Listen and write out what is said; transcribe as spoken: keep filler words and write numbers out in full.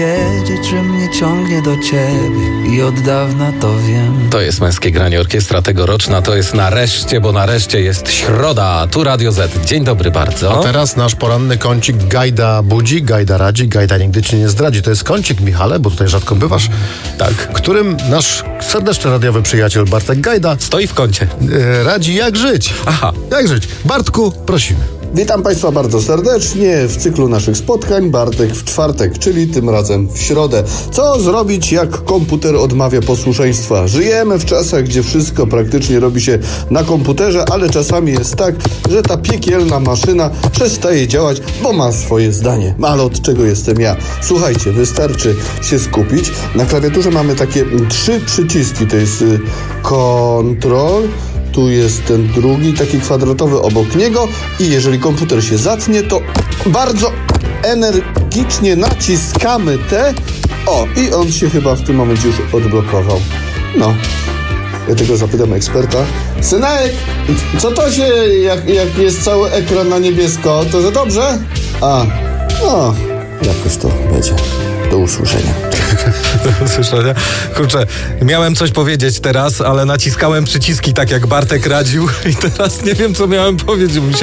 Wiedzieć, że mnie ciągnie do ciebie i od dawna to wiem. To jest Męskie Granie, orkiestra tegoroczna, to jest nareszcie, bo nareszcie jest środa, tu Radio Z. Dzień dobry bardzo. A teraz nasz poranny kącik Gajda budzi, Gajda radzi, Gajda nigdy cię nie zdradzi. To jest kącik, Michale, bo tutaj rzadko bywasz, Tak. którym nasz serdeczny radiowy przyjaciel Bartek Gajda Stoi w kącie. e, radzi jak żyć. Aha. Jak żyć. Bartku, prosimy. Witam Państwa bardzo serdecznie w cyklu naszych spotkań Bartek w czwartek, czyli tym razem w środę. Co zrobić, jak komputer odmawia posłuszeństwa? Żyjemy w czasach, gdzie wszystko praktycznie robi się na komputerze, ale czasami jest tak, że ta piekielna maszyna przestaje działać, bo ma swoje zdanie. Ale od czego jestem ja? Słuchajcie, wystarczy się skupić. Na klawiaturze mamy takie trzy przyciski, to jest y, Control, tu jest ten drugi, taki kwadratowy obok niego i jeżeli komputer się zatnie, to bardzo energicznie naciskamy te. O, i on się chyba w tym momencie już odblokował. No, ja tego zapytam eksperta. Synek, co to się, jak, jak jest cały ekran na niebiesko, to za dobrze? A, no, jakoś to będzie. Do usłyszenia. Do usłyszenia. Kurczę, miałem coś powiedzieć teraz, ale naciskałem przyciski tak jak Bartek radził i teraz nie wiem, co miałem powiedzieć, bo mi się